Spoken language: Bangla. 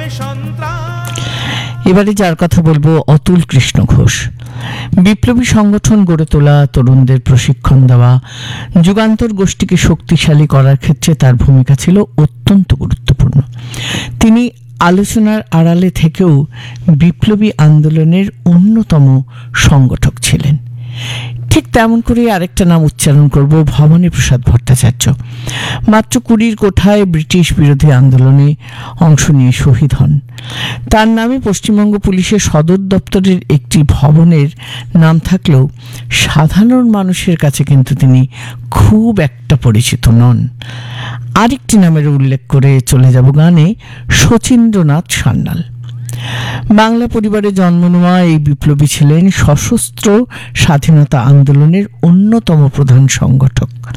এবারে যার কথা বলবো অতুল কৃষ্ণ ঘোষ। বিপ্লবী সংগঠন গড়ে তোলা, তরুণদের প্রশিক্ষণ দেওয়া, যুগান্তর গোষ্ঠীকে শক্তিশালী করার ক্ষেত্রে তার ভূমিকা ছিল অত্যন্ত গুরুত্বপূর্ণ। তিনি আলোচনার আড়ালে থেকেও বিপ্লবী আন্দোলনের অন্যতম সংগঠক ছিলেন। ঠিক তেমন করে আরেকটা নাম উচ্চারণ করব, ভবানী প্রসাদ ভট্টাচার্য। মাত্র 20 কোঠায় ব্রিটিশ বিরোধী আন্দোলনে অংশ নিয়ে শহীদ হন। তার নামে পশ্চিমবঙ্গ পুলিশের সদর দপ্তরের একটি ভবনের নাম থাকলেও সাধারণ মানুষের কাছে কিন্তু তিনি খুব একটা পরিচিত নন। আরেকটি নামের উল্লেখ করে চলে যাব গানে, শচীন্দ্রনাথ সান্যাল। বাংলা পরিবারে জন্ম নেওয়া এই বিপ্লবী ছিলেন সশস্ত্র স্বাধীনতা আন্দোলনের অন্যতম প্রধান সংগঠক।